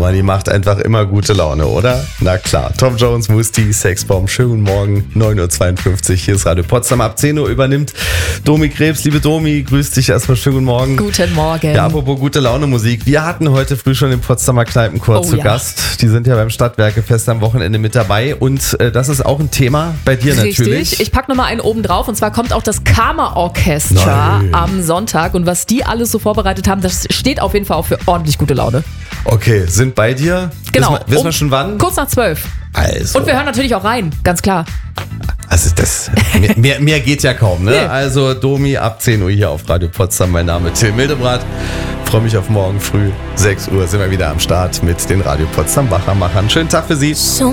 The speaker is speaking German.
Mann, die macht einfach immer gute Laune, oder? Na klar. Tom Jones, Musti, Sexbomb. Schönen guten Morgen, 9.52 Uhr. Hier ist Radio Potsdam. Ab 10 Uhr übernimmt Domi Krebs. Liebe Domi, grüß dich erstmal. Schönen guten Morgen. Guten Morgen. Ja, apropos gute Laune Musik. Wir hatten heute früh schon den Potsdamer Kneipenchor zu Gast. Die sind ja beim Stadtwerkefest am Wochenende mit dabei. Und das ist auch ein Thema bei dir natürlich. Richtig. Ich packe nochmal einen oben drauf. Und zwar kommt auch das Kammerorchester am Sonntag. Und was die alles so vorbereitet haben, das steht auf jeden Fall auch für ordentlich gute Laune. Okay, sind bei dir? Genau. Wissen wir schon wann? Kurz nach 12. Also. Und wir hören natürlich auch rein, ganz klar. Also mehr geht ja kaum, ne? Nee. Also Domi, ab 10 Uhr hier auf Radio Potsdam. Mein Name ist Till Mildebrand. Freue mich auf morgen früh, 6 Uhr sind wir wieder am Start mit den Radio Potsdam Wachermachern. Schönen Tag für Sie.